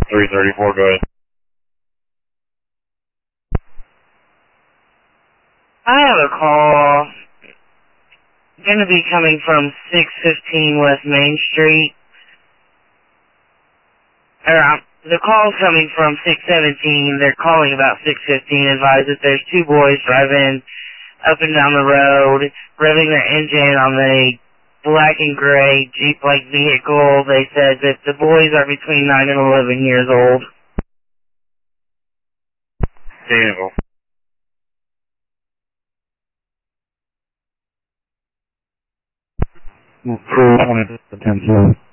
334, go ahead. I have a call going to be coming from 615 West Main Street. The call's coming from 617. They're calling about 615. Advise that there's two boys driving up and down the road, revving their engine on the black and gray Jeep-like vehicle. They said that the boys are between 9 and 11 years old. Vehicle. Crew 20 to 10-7.